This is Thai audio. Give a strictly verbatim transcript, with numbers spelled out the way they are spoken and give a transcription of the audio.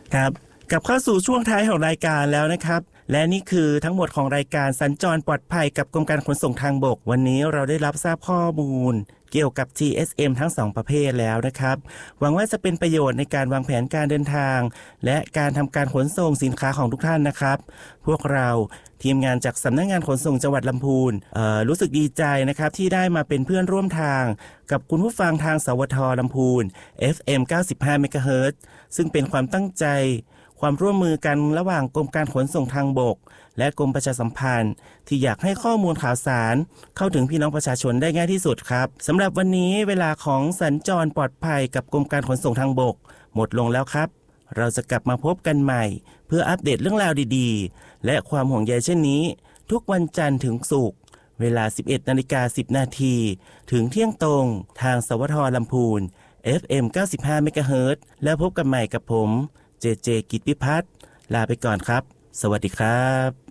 ครับกลับเข้าสู่ช่วงท้ายของรายการแล้วนะครับและนี่คือทั้งหมดของรายการสัญจรปลอดภัยกับกรมการขนส่งทางบกวันนี้เราได้รับทราบข้อมูลเกี่ยวกับ ที เอส เอ็ม ทั้งสองประเภทแล้วนะครับหวังว่าจะเป็นประโยชน์ในการวางแผนการเดินทางและการทำการขนส่งสินค้าของทุกท่านนะครับพวกเราทีมงานจากสำนักงานขนส่งจังหวัดลำพูนรู้สึกดีใจนะครับที่ได้มาเป็นเพื่อนร่วมทางกับคุณผู้ฟังทางสวทลำพูน เอฟ เอ็ม เก้าสิบห้า เมกะเฮิรตซ์ซึ่งเป็นความตั้งใจความร่วมมือกันระหว่างกรมการขนส่งทางบกและกรมประชาสัมพันธ์ที่อยากให้ข้อมูลข่าวสารเข้าถึงพี่น้องประชาชนได้ง่ายที่สุดครับสำหรับวันนี้เวลาของสัญจรปลอดภัยกับกรมการขนส่งทางบกหมดลงแล้วครับเราจะกลับมาพบกันใหม่เพื่ออัปเดตเรื่องราวดีๆและความห่วงใยเช่นนี้ทุกวันจันทร์ถึงศุกร์เวลา สิบเอ็ดนาฬิกาสิบนาทีถึงเที่ยงตรงทางสวทลำพูน เอฟ เอ็ม เก้าสิบห้า เมกะเฮิรตซ์แล้วพบกันใหม่กับผมเจเจกิตติพัฒน์ลาไปก่อนครับสวัสดีครับ